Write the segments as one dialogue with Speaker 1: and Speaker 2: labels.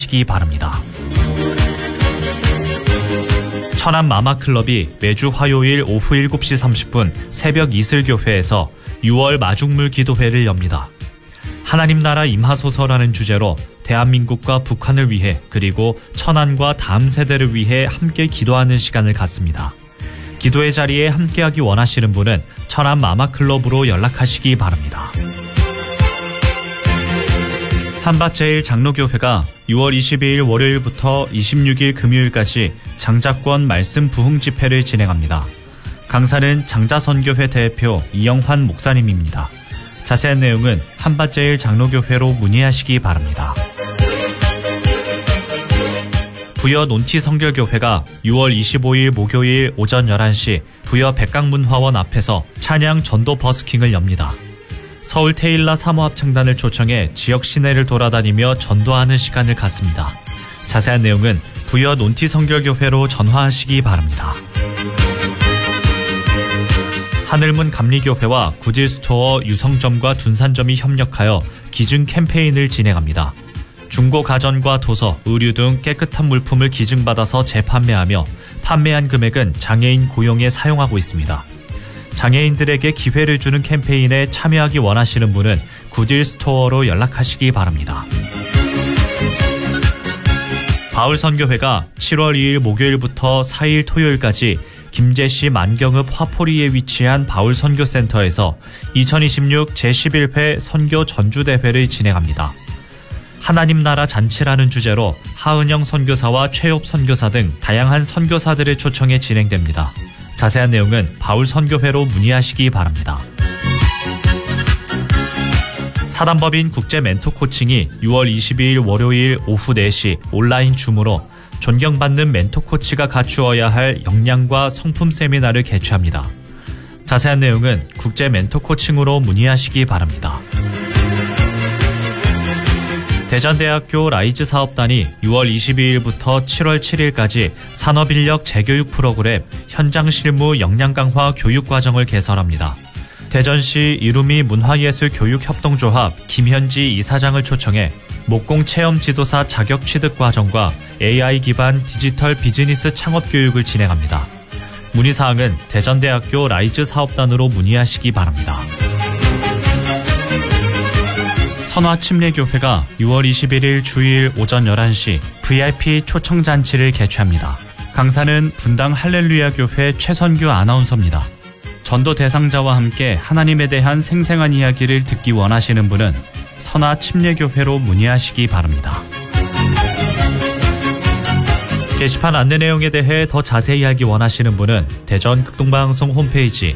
Speaker 1: 시기 바랍니다. 천안 마마클럽이 매주 화요일 오후 7시 30분 새벽 이슬교회에서 6월 마중물 기도회를 엽니다. 하나님 나라 임하소서라는 주제로 대한민국과 북한을 위해 그리고 천안과 다음 세대를 위해 함께 기도하는 시간을 갖습니다. 기도의 자리에 함께하기 원하시는 분은 천안 마마클럽으로 연락하시기 바랍니다. 한밭제일 장로교회가 6월 22일 월요일부터 26일 금요일까지 장자권 말씀 부흥 집회를 진행합니다. 강사는 장자선교회 대표 이영환 목사님입니다. 자세한 내용은 한밭제일 장로교회로 문의하시기 바랍니다. 부여 논티성결교회가 6월 25일 목요일 오전 11시 부여 백강문화원 앞에서 찬양 전도 버스킹을 엽니다. 서울 테일라 사모합창단을 초청해 지역 시내를 돌아다니며 전도하는 시간을 갖습니다. 자세한 내용은 부여 논티성결교회로 전화하시기 바랍니다. 하늘문 감리교회와 구질스토어 유성점과 둔산점이 협력하여 기증 캠페인을 진행합니다. 중고 가전과 도서, 의류 등 깨끗한 물품을 기증받아서 재판매하며 판매한 금액은 장애인 고용에 사용하고 있습니다. 장애인들에게 기회를 주는 캠페인에 참여하기 원하시는 분은 구딜스토어로 연락하시기 바랍니다. 바울선교회가 7월 2일 목요일부터 4일 토요일까지 김제시 만경읍 화포리에 위치한 바울선교센터에서 2026 제11회 선교 전주대회를 진행합니다. 하나님 나라 잔치라는 주제로 하은영 선교사와 최엽 선교사 등 다양한 선교사들을 초청해 진행됩니다. 자세한 내용은 바울선교회로 문의하시기 바랍니다. 사단법인 국제 멘토 코칭이 6월 22일 월요일 오후 4시 온라인 줌으로 존경받는 멘토 코치가 갖추어야 할 역량과 성품 세미나를 개최합니다. 자세한 내용은 국제 멘토 코칭으로 문의하시기 바랍니다. 대전대학교 라이즈 사업단이 6월 22일부터 7월 7일까지 산업인력 재교육 프로그램 현장 실무 역량 강화 교육 과정을 개설합니다. 대전시 이루미 문화예술교육협동조합 김현지 이사장을 초청해 목공 체험 지도사 자격 취득 과정과 AI 기반 디지털 비즈니스 창업 교육을 진행합니다. 문의사항은 대전대학교 라이즈 사업단으로 문의하시기 바랍니다. 선화침례교회가 6월 21일 주일 오전 11시 VIP 초청잔치를 개최합니다. 강사는 분당 할렐루야 교회 최선규 아나운서입니다. 전도 대상자와 함께 하나님에 대한 생생한 이야기를 듣기 원하시는 분은 선화침례교회로 문의하시기 바랍니다. 게시판 안내 내용에 대해 더 자세히 알기 원하시는 분은 대전 극동방송 홈페이지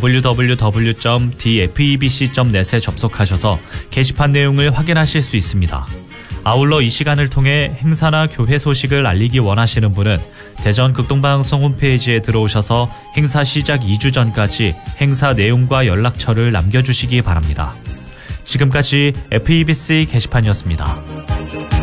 Speaker 1: www.dfebc.net에 접속하셔서 게시판 내용을 확인하실 수 있습니다. 아울러 이 시간을 통해 행사나 교회 소식을 알리기 원하시는 분은 대전 극동방송 홈페이지에 들어오셔서 행사 시작 2주 전까지 행사 내용과 연락처를 남겨주시기 바랍니다. 지금까지 FEBC 게시판이었습니다.